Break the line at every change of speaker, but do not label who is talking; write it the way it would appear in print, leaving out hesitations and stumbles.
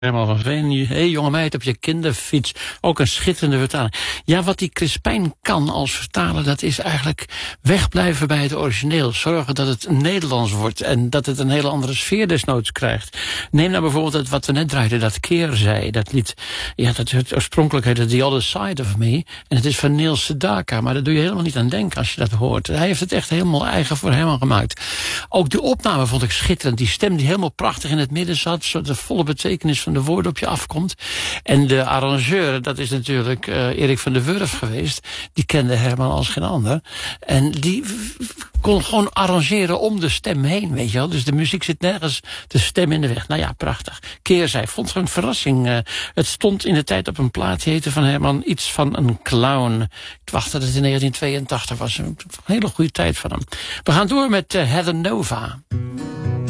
Herman van Veen, hey jonge meid op je kinderfiets. Ook een schitterende vertaling. Ja, wat die Chris Pijn kan als vertaler, dat is eigenlijk wegblijven bij het origineel. Zorgen dat het Nederlands wordt en dat het een hele andere sfeer desnoods krijgt. Neem nou bijvoorbeeld wat we net draaiden, dat Keerzij. Dat lied, ja, dat het oorspronkelijk heette The Other Side of Me. En het is van Niels Sedaka, maar daar doe je helemaal niet aan denken als je dat hoort. Hij heeft het echt helemaal eigen voor Herman gemaakt. Ook de opname vond ik schitterend. Die stem die helemaal prachtig in het midden zat, zodat de volle betekenis van de woorden op je afkomt. En de arrangeur, dat is natuurlijk Erik van der Wurf geweest. Die kende Herman als geen ander. En die kon gewoon arrangeren om de stem heen, weet je wel. Dus de muziek zit nergens de stem in de weg. Nou ja, prachtig. Keerzij, vond het een verrassing. Het stond in de tijd op een plaat, die heette van Herman iets van een clown. Ik wacht dat het in 1982 was. Een hele goede tijd van hem. We gaan door met Heather Nova.